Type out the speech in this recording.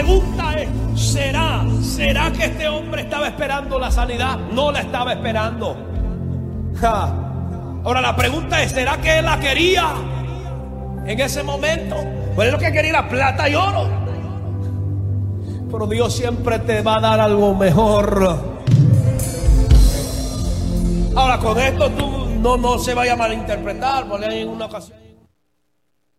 pregunta es, ¿será que este hombre estaba esperando la sanidad? No la estaba esperando. Ahora la pregunta es, ¿será que él la quería en ese momento? Pues él lo que quería era plata y oro. Pero Dios siempre te va a dar algo mejor. Ahora con esto tú no se vaya a malinterpretar, porque en una ocasión